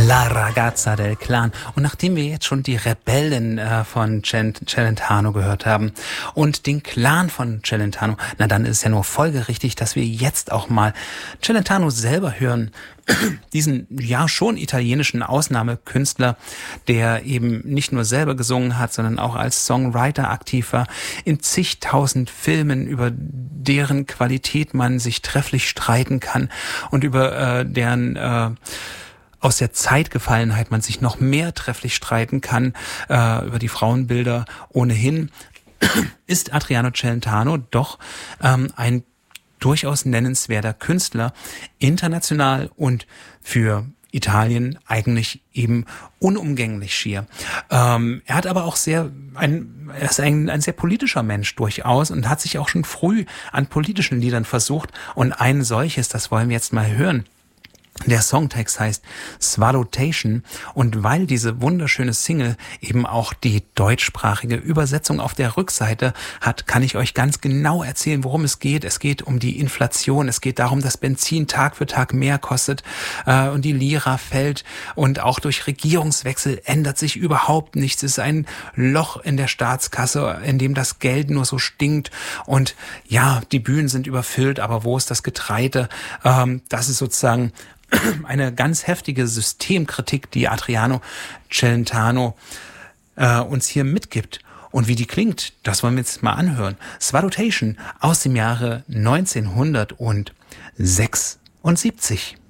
La Ragazza del Clan. Und nachdem wir jetzt schon die Rebellen von Celentano gehört haben und den Clan von Celentano, na dann ist es ja nur folgerichtig, dass wir jetzt auch mal Celentano selber hören. Diesen ja schon italienischen Ausnahmekünstler, der eben nicht nur selber gesungen hat, sondern auch als Songwriter aktiv war, in zigtausend Filmen, über deren Qualität man sich trefflich streiten kann und über deren aus der Zeitgefallenheit man sich noch mehr trefflich streiten kann, über die Frauenbilder ohnehin, ist Adriano Celentano doch ein durchaus nennenswerter Künstler, international und für Italien eigentlich eben unumgänglich schier. Er hat aber auch er ist ein sehr politischer Mensch durchaus und hat sich auch schon früh an politischen Liedern versucht. Und ein solches, das wollen wir jetzt mal hören. Der Songtext heißt Swallowtation und weil diese wunderschöne Single eben auch die deutschsprachige Übersetzung auf der Rückseite hat, kann ich euch ganz genau erzählen, worum es geht. Es geht um die Inflation, es geht darum, dass Benzin Tag für Tag mehr kostet und die Lira fällt und auch durch Regierungswechsel ändert sich überhaupt nichts. Es ist ein Loch in der Staatskasse, in dem das Geld nur so stinkt und ja, die Bühnen sind überfüllt, aber wo ist das Getreide? Das ist sozusagen eine ganz heftige Systemkritik, die Adriano Celentano uns hier mitgibt. Und wie die klingt, das wollen wir jetzt mal anhören. Swallowtation aus dem Jahre 1976.